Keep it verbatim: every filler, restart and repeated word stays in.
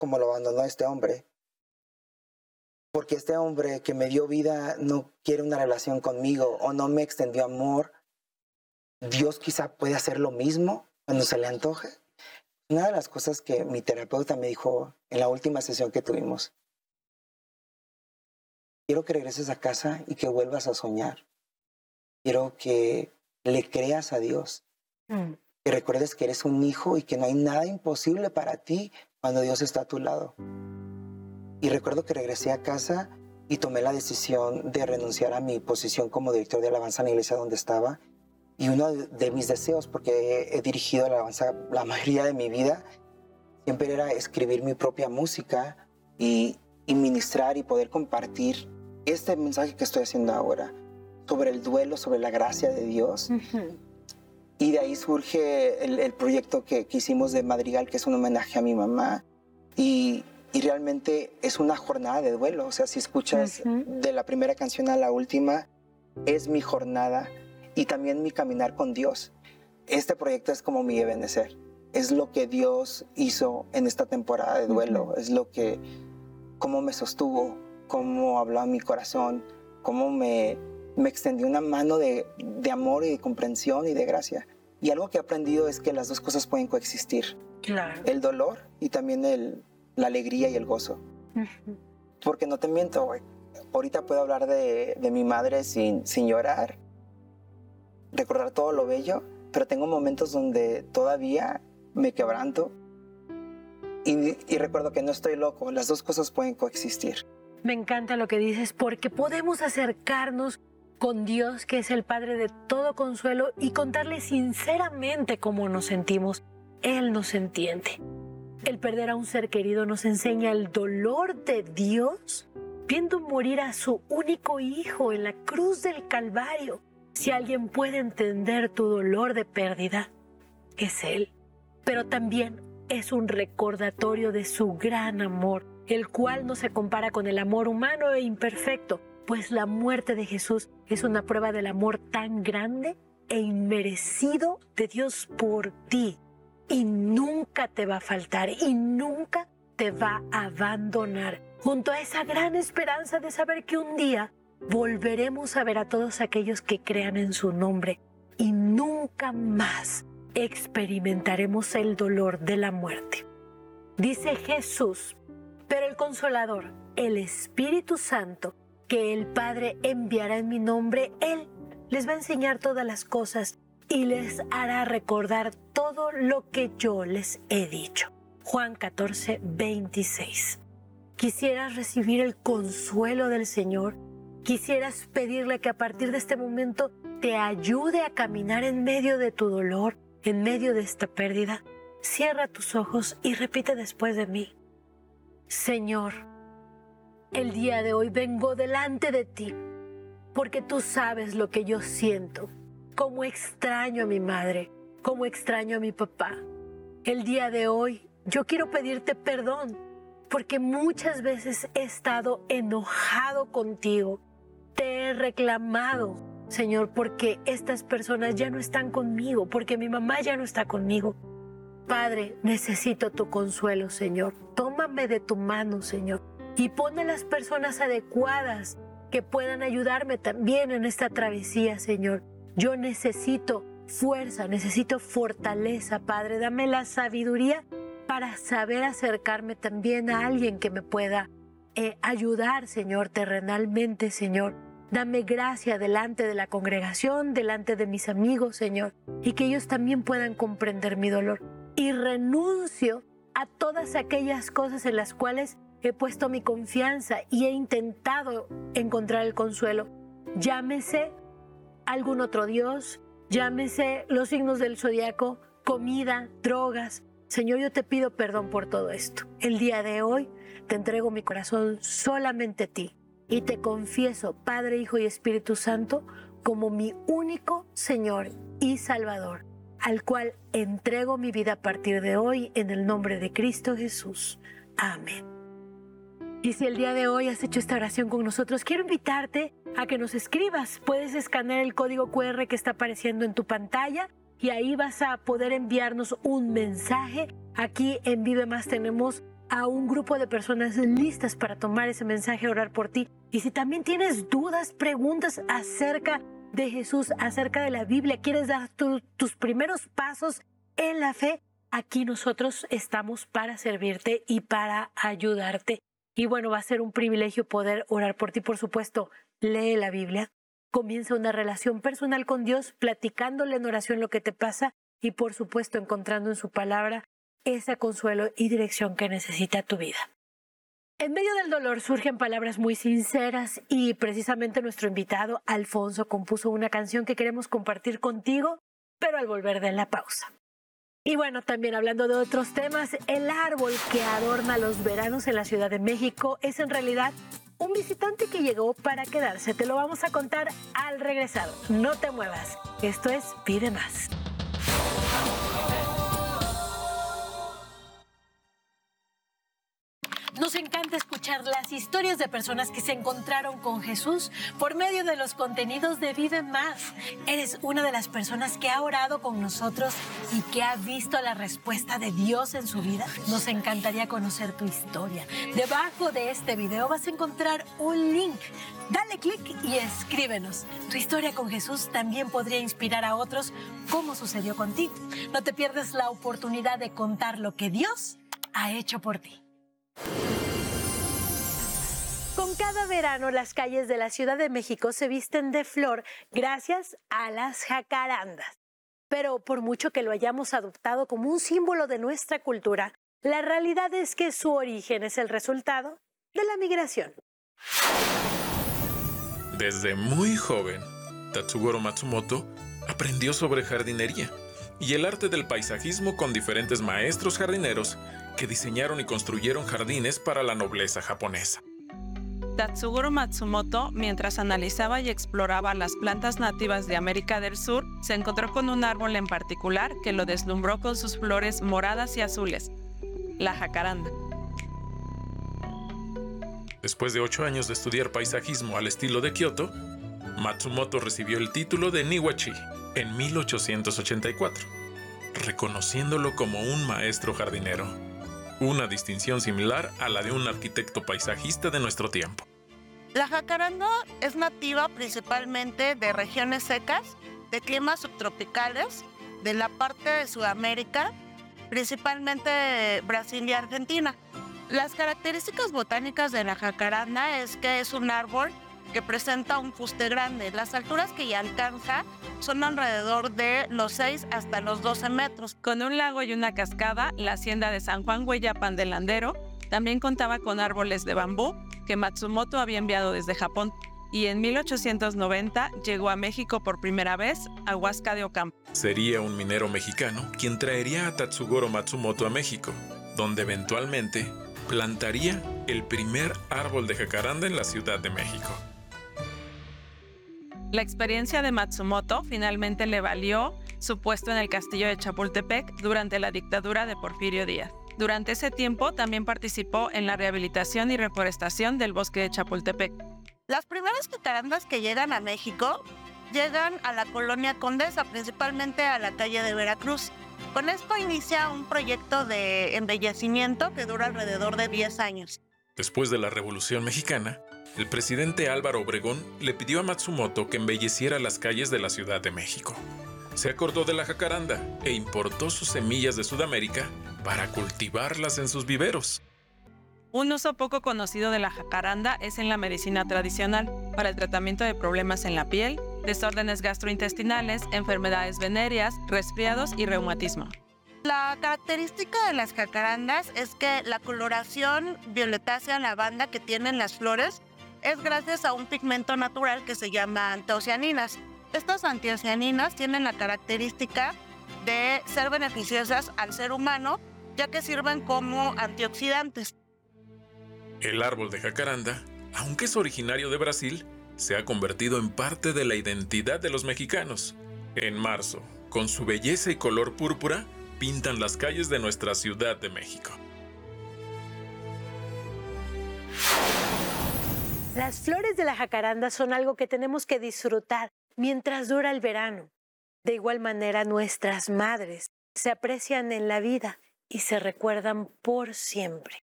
como lo abandonó este hombre. Porque este hombre que me dio vida no quiere una relación conmigo o no me extendió amor. Dios quizá puede hacer lo mismo cuando se le antoje. Una de las cosas que mi terapeuta me dijo en la última sesión que tuvimos: quiero que regreses a casa y que vuelvas a soñar. Quiero que le creas a Dios. Mm. Que recuerdes que eres un hijo y que no hay nada imposible para ti cuando Dios está a tu lado. Y recuerdo que regresé a casa y tomé la decisión de renunciar a mi posición como director de alabanza en la iglesia donde estaba. Y uno de mis deseos, porque he dirigido la alabanza la mayoría de mi vida, siempre era escribir mi propia música y, y ministrar y poder compartir este mensaje que estoy haciendo ahora, sobre el duelo, sobre la gracia de Dios. Uh-huh. Y de ahí surge el, el proyecto que, que hicimos de Madrigal, que es un homenaje a mi mamá. Y, y realmente es una jornada de duelo. O sea, si escuchas uh-huh. de la primera canción a la última, es mi jornada y también mi caminar con Dios. Este proyecto es como mi Ebenezer. Es lo que Dios hizo en esta temporada de duelo. Uh-huh. Es lo que, cómo me sostuvo, cómo habló a mi corazón, cómo me, me extendió una mano de, de amor y de comprensión y de gracia. Y algo que he aprendido es que las dos cosas pueden coexistir. Claro. El dolor y también el, la alegría y el gozo. Uh-huh. Porque no te miento, güey. Ahorita puedo hablar de, de mi madre sin, sin llorar, recordar todo lo bello, pero tengo momentos donde todavía me quebranto y, y recuerdo que no estoy loco. Las dos cosas pueden coexistir. Me encanta lo que dices, porque podemos acercarnos con Dios, que es el Padre de todo consuelo, y contarle sinceramente cómo nos sentimos. Él nos entiende. El perder a un ser querido nos enseña el dolor de Dios viendo morir a su único hijo en la cruz del Calvario. Si alguien puede entender tu dolor de pérdida, es Él. Pero también es un recordatorio de su gran amor, el cual no se compara con el amor humano e imperfecto, pues la muerte de Jesús es una prueba del amor tan grande e inmerecido de Dios por ti. Y nunca te va a faltar y nunca te va a abandonar, junto a esa gran esperanza de saber que un día volveremos a ver a todos aquellos que crean en su nombre y nunca más experimentaremos el dolor de la muerte. Dice Jesús: pero el Consolador, el Espíritu Santo, que el Padre enviará en mi nombre, Él les va a enseñar todas las cosas y les hará recordar todo lo que yo les he dicho. Juan catorce, veintiséis. ¿Quisieras recibir el consuelo del Señor? ¿Quisieras pedirle que a partir de este momento te ayude a caminar en medio de tu dolor, en medio de esta pérdida? Cierra tus ojos y repite después de mí: Señor, el día de hoy vengo delante de ti porque tú sabes lo que yo siento, cómo extraño a mi madre, cómo extraño a mi papá. El día de hoy yo quiero pedirte perdón porque muchas veces he estado enojado contigo. Te he reclamado, Señor, porque estas personas ya no están conmigo, porque mi mamá ya no está conmigo. Padre, necesito tu consuelo, Señor. Tómame de tu mano, Señor, y pon a las personas adecuadas que puedan ayudarme también en esta travesía, Señor. Yo necesito fuerza, necesito fortaleza, Padre. Dame la sabiduría para saber acercarme también a alguien que me pueda eh, ayudar, Señor, terrenalmente, Señor. Dame gracia delante de la congregación, delante de mis amigos, Señor, y que ellos también puedan comprender mi dolor. Y renuncio a todas aquellas cosas en las cuales he puesto mi confianza y he intentado encontrar el consuelo. Llámese algún otro Dios, llámese los signos del zodiaco, comida, drogas. Señor, yo te pido perdón por todo esto. El día de hoy te entrego mi corazón solamente a ti y te confieso, Padre, Hijo y Espíritu Santo, como mi único Señor y Salvador, al cual entrego mi vida a partir de hoy en el nombre de Cristo Jesús. Amén. Y si el día de hoy has hecho esta oración con nosotros, quiero invitarte a que nos escribas. Puedes escanear el código cu erre que está apareciendo en tu pantalla y ahí vas a poder enviarnos un mensaje. Aquí en Vive Más tenemos a un grupo de personas listas para tomar ese mensaje, orar por ti. Y si también tienes dudas, preguntas acerca de Jesús, acerca de la Biblia, quieres dar tu, tus primeros pasos en la fe, aquí nosotros estamos para servirte y para ayudarte. Y bueno, va a ser un privilegio poder orar por ti. Por supuesto, lee la Biblia, comienza una relación personal con Dios, platicándole en oración lo que te pasa y por supuesto encontrando en su palabra ese consuelo y dirección que necesita tu vida. En medio del dolor surgen palabras muy sinceras y precisamente nuestro invitado Alfonso compuso una canción que queremos compartir contigo, pero al volver de la pausa. Y bueno, también hablando de otros temas, el árbol que adorna los veranos en la Ciudad de México es en realidad un visitante que llegó para quedarse. Te lo vamos a contar al regresar. No te muevas. Esto es Pide Más. Nos encanta escuchar las historias de personas que se encontraron con Jesús por medio de los contenidos de Vive Más. Eres una de las personas que ha orado con nosotros y que ha visto la respuesta de Dios en su vida. Nos encantaría conocer tu historia. Debajo de este video vas a encontrar un link. Dale clic y escríbenos. Tu historia con Jesús también podría inspirar a otros como sucedió contigo. No te pierdas la oportunidad de contar lo que Dios ha hecho por ti. Con cada verano, las calles de la Ciudad de México se visten de flor gracias a las jacarandas. Pero por mucho que lo hayamos adoptado como un símbolo de nuestra cultura, la realidad es que su origen es el resultado de la migración. Desde muy joven, Tatsugoro Matsumoto aprendió sobre jardinería y el arte del paisajismo con diferentes maestros jardineros que diseñaron y construyeron jardines para la nobleza japonesa. Tatsugoro Matsumoto, mientras analizaba y exploraba las plantas nativas de América del Sur, se encontró con un árbol en particular que lo deslumbró con sus flores moradas y azules, la jacaranda. Después de ocho años de estudiar paisajismo al estilo de Kioto, Matsumoto recibió el título de Niwachi en mil ochocientos ochenta y cuatro, reconociéndolo como un maestro jardinero, una distinción similar a la de un arquitecto paisajista de nuestro tiempo. La jacaranda es nativa principalmente de regiones secas, de climas subtropicales, de la parte de Sudamérica, principalmente Brasil y Argentina. Las características botánicas de la jacaranda es que es un árbol que presenta un fuste grande. Las alturas que ya alcanza son alrededor de los seis hasta los doce metros. Con un lago y una cascada, la hacienda de San Juan Hueyapan de Landero también contaba con árboles de bambú que Matsumoto había enviado desde Japón. Y en mil ochocientos noventa llegó a México por primera vez a Huasca de Ocampo. Sería un minero mexicano quien traería a Tatsugoro Matsumoto a México, donde eventualmente plantaría el primer árbol de jacaranda en la Ciudad de México. La experiencia de Matsumoto finalmente le valió su puesto en el castillo de Chapultepec durante la dictadura de Porfirio Díaz. Durante ese tiempo también participó en la rehabilitación y reforestación del bosque de Chapultepec. Las primeras jacarandas que llegan a México llegan a la colonia Condesa, principalmente a la calle de Veracruz. Con esto inicia un proyecto de embellecimiento que dura alrededor de diez años. Después de la Revolución Mexicana, el presidente Álvaro Obregón le pidió a Matsumoto que embelleciera las calles de la Ciudad de México. Se acordó de la jacaranda e importó sus semillas de Sudamérica para cultivarlas en sus viveros. Un uso poco conocido de la jacaranda es en la medicina tradicional, para el tratamiento de problemas en la piel, desórdenes gastrointestinales, enfermedades venéreas, resfriados y reumatismo. La característica de las jacarandas es que la coloración violetácea lavanda que tienen las flores es gracias a un pigmento natural que se llama antocianinas. Estas antocianinas tienen la característica de ser beneficiosas al ser humano, ya que sirven como antioxidantes. El árbol de jacaranda, aunque es originario de Brasil, se ha convertido en parte de la identidad de los mexicanos. En marzo, con su belleza y color púrpura, pintan las calles de nuestra Ciudad de México. Las flores de la jacaranda son algo que tenemos que disfrutar mientras dura el verano. De igual manera, nuestras madres se aprecian en la vida y se recuerdan por siempre.